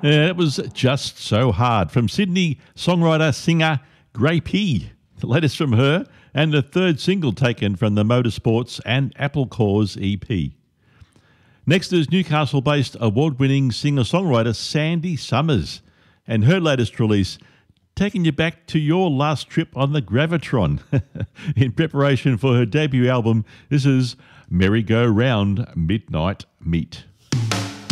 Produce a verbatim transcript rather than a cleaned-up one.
Yeah, it was Just So Hard from Sydney songwriter singer Grey P. The latest from her and the third single taken from the Motorsports and Apple Cores E P. Next is Newcastle-based award-winning singer-songwriter Sandy Summers and her latest release, taking you back to your last trip on the Gravitron. In preparation for her debut album, this is Merry Go Round Midnight Meat.